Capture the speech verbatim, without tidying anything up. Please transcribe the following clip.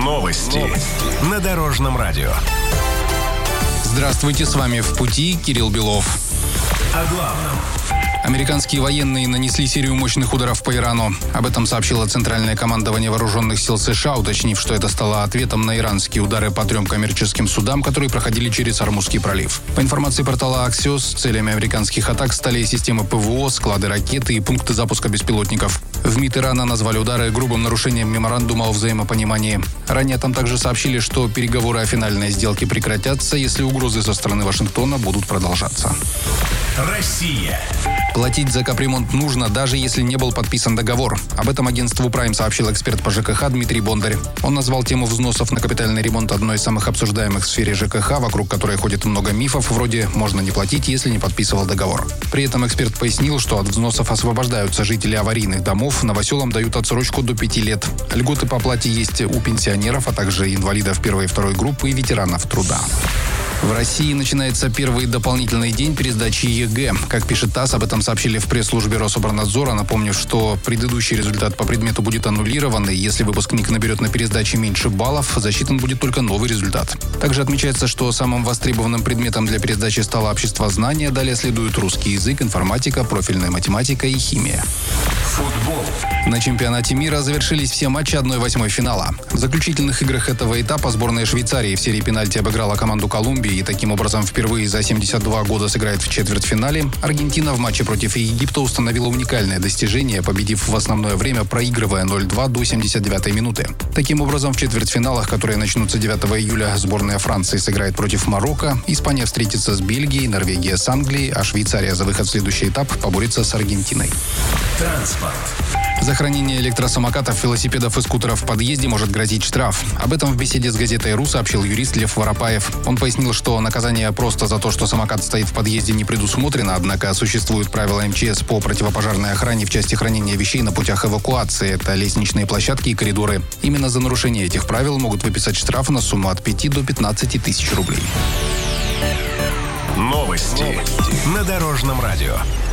Новости на Дорожном радио. Здравствуйте, с вами «В пути» Кирилл Белов. О главном. Американские военные нанесли серию мощных ударов по Ирану. Об этом сообщило Центральное командование вооруженных сил США, уточнив, что это стало ответом на иранские удары по трем коммерческим судам, которые проходили через Ормузский пролив. По информации портала Axios, целями американских атак стали системы ПВО, склады ракеты и пункты запуска беспилотников. В МИД Ирана назвали удары грубым нарушением меморандума о взаимопонимании. Ранее там также сообщили, что переговоры о финальной сделке прекратятся, если угрозы со стороны Вашингтона будут продолжаться. Россия. Платить за капремонт нужно, даже если не был подписан договор. Об этом агентству Prime сообщил эксперт по ЖКХ Дмитрий Бондарь. Он назвал тему взносов на капитальный ремонт одной из самых обсуждаемых в сфере ЖКХ, вокруг которой ходит много мифов, вроде «можно не платить, если не подписывал договор». При этом эксперт пояснил, что от взносов освобождаются жители аварийных домов, новоселам дают отсрочку до пяти лет. Льготы по оплате есть у пенсионеров, а также инвалидов первой и второй группы и ветеранов труда. В России начинается первый дополнительный день перед сдачей ЕГЭ. Как пишет ТАСС, об этом сообщили в пресс-службе Рособорнадзора, напомнив, что предыдущий результат по предмету будет аннулирован, и если выпускник наберет на пересдаче меньше баллов, засчитан будет только новый результат. Также отмечается, что самым востребованным предметом для пересдачи стало обществознание, далее следует русский язык, информатика, профильная математика и химия. Футбол. На чемпионате мира завершились все матчи одна восьмая финала. В заключительных играх этого этапа сборная Швейцарии в серии пенальти обыграла команду Колумбии и таким образом впервые за семьдесят два года сыграет в четвертьфинале. Аргентина в матче против Египта установила уникальное достижение, победив в основное время, проигрывая ноль-два до семьдесят девятой минуты. Таким образом, в четвертьфиналах, которые начнутся девятого июля, сборная Франции сыграет против Марокко, Испания встретится с Бельгией, Норвегия с Англией, а Швейцария за выход в следующий этап поборется с Аргентиной. Транспорт. За хранение электросамокатов, велосипедов и скутеров в подъезде может грозить штраф. Об этом в беседе с газетой «Ру» сообщил юрист Лев Воропаев. Он пояснил, что наказание просто за то, что самокат стоит в подъезде, не предусмотрено, однако существуют правила эм че эс по противопожарной охране в части хранения вещей на путях эвакуации. Это лестничные площадки и коридоры. Именно за нарушение этих правил могут выписать штраф на сумму от пяти до пятнадцати тысяч рублей. Новости на Дорожном радио.